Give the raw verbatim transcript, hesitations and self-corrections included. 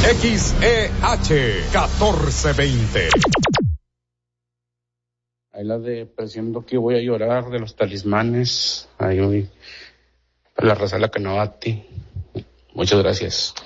X E H catorce veinte. Ahí la de Presiento que voy a llorar de los talismanes. Ahí hoy la raza la Canavati. Muchas gracias.